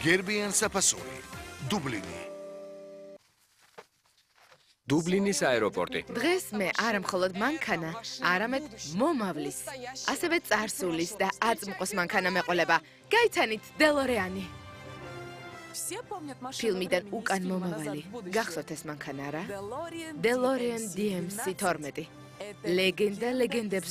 გერბიან საფასური, დუბლინი. დუბლინის აეროპორტი. დღეს მე არა მხოლოდ მანქანა, არამედ მომავლის, ასევე წარსულის და აწმყოს მანქანა მეყოლება. გაიცანით დელორიანი. ფილმიდან უკან მომავალი. გახსოვთ ეს მანქანა რა? DeLorean DMC-12. ლეგენდა ლეგენდებს